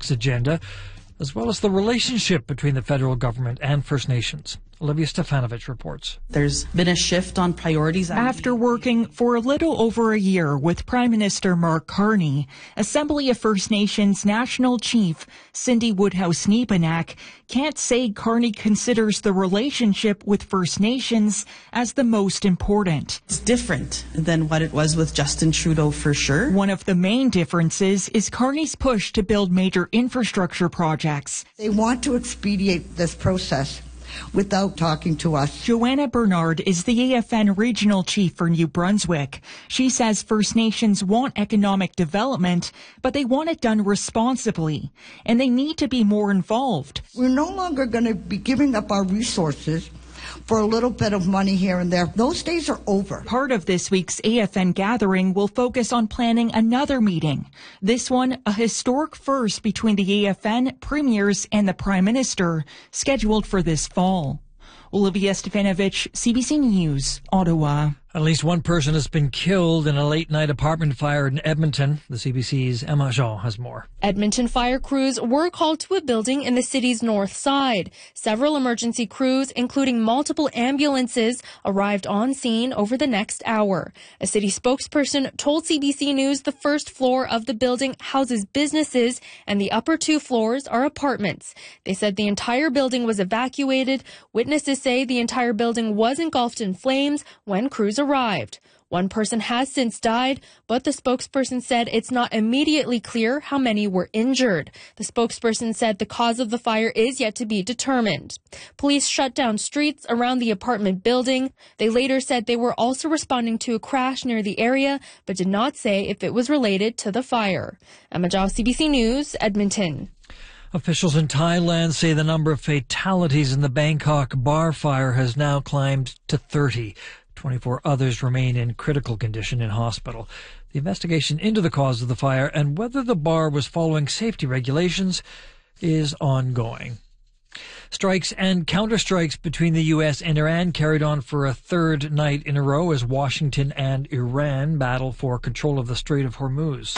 tax agenda, as well as the relationship between the federal government and First Nations. Olivia Stefanovich reports. There's been a shift on priorities. After working for a little over a year with Prime Minister Mark Carney, Assembly of First Nations National Chief Cindy Woodhouse-Neepanak can't say Carney considers the relationship with First Nations as the most important. It's different than what it was with Justin Trudeau, for sure. One of the main differences is Carney's push to build major infrastructure projects. They want to expedite this process without talking to us. Joanna Bernard is the AFN Regional Chief for New Brunswick. She says First Nations want economic development, but they want it done responsibly, and they need to be more involved. We're no longer going to be giving up our resources for a little bit of money here and there. Those days are over. Part of this week's AFN gathering will focus on planning another meeting. This one, a historic first between the AFN, premiers, and the Prime Minister, scheduled for this fall. Olivia Stefanovich, CBC News, Ottawa. At least one person has been killed in a late-night apartment fire in Edmonton. The CBC's Emma Jean has more. Edmonton fire crews were called to a building in the city's north side. Several emergency crews, including multiple ambulances, arrived on scene over the next hour. A city spokesperson told CBC News the first floor of the building houses businesses and the upper two floors are apartments. They said the entire building was evacuated. Witnesses say the entire building was engulfed in flames when crews arrived. One person has since died, but the spokesperson said it's not immediately clear how many were injured. The spokesperson said the cause of the fire is yet to be determined. Police shut down streets around the apartment building. They later said they were also responding to a crash near the area, but did not say if it was related to the fire. Emma Jao, CBC News, Edmonton. Officials in Thailand say the number of fatalities in the Bangkok bar fire has now climbed to 30. 24 others remain in critical condition in hospital. The investigation into the cause of the fire and whether the bar was following safety regulations is ongoing. Strikes and counterstrikes between the U.S. and Iran carried on for a third night in a row as Washington and Iran battle for control of the Strait of Hormuz.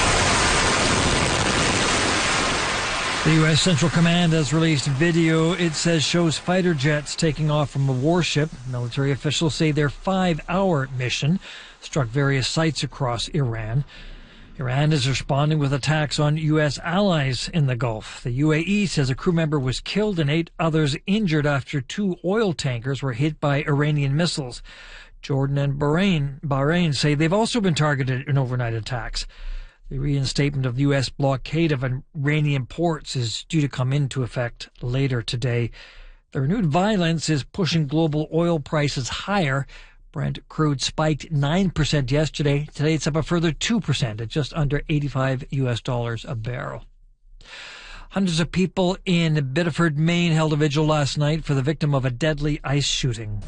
The U.S. Central Command has released video it says shows fighter jets taking off from a warship. Military officials say their 5-hour mission struck various sites across Iran. Iran is responding with attacks on U.S. allies in the Gulf. The UAE says a crew member was killed and 8 others injured after 2 oil tankers were hit by Iranian missiles. Jordan and Bahrain say they've also been targeted in overnight attacks. The reinstatement of the U.S. blockade of Iranian ports is due to come into effect later today. The renewed violence is pushing global oil prices higher. Brent crude spiked 9% yesterday. Today it's up a further 2% at just under $85 a barrel. Hundreds of people in Biddeford, Maine held a vigil last night for the victim of a deadly ice shooting.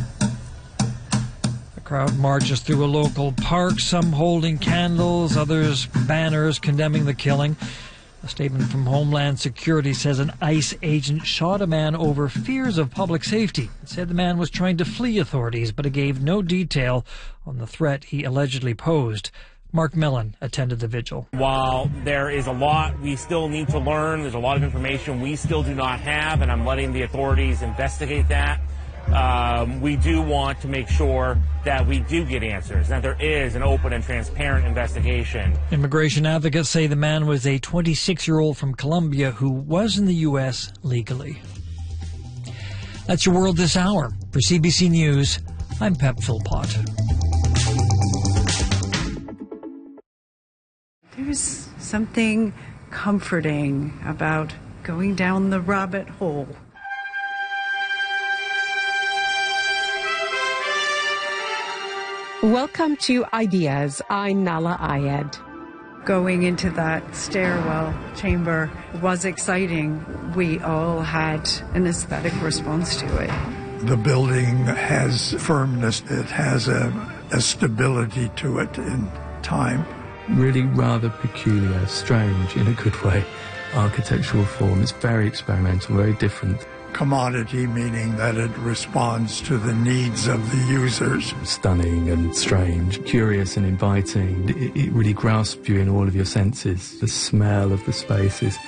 Crowd marches through a local park, some holding candles, others banners condemning the killing. A statement from Homeland Security says an ICE agent shot a man over fears of public safety. It said the man was trying to flee authorities, but it gave no detail on the threat he allegedly posed. Mark Mellon attended the vigil. While there is a lot we still need to learn, there's a lot of information we still do not have, and I'm letting the authorities investigate that. We do want to make sure that we do get answers, that there is an open and transparent investigation. Immigration advocates say the man was a 26-year-old from Colombia who was in the U.S. legally. That's your world this hour. For CBC News, I'm Pep Philpott. There's something comforting about going down the rabbit hole. Welcome to Ideas. I'm Nala Ayed. Going into that stairwell chamber was exciting. We all had an aesthetic response to it. The building has firmness. It has a stability to it in time. Really rather peculiar, strange in a good way, architectural form. It's very experimental, very different. Commodity, meaning that it responds to the needs of the users. Stunning and strange, curious and inviting. It really grasps you in all of your senses. The smell of the spaces.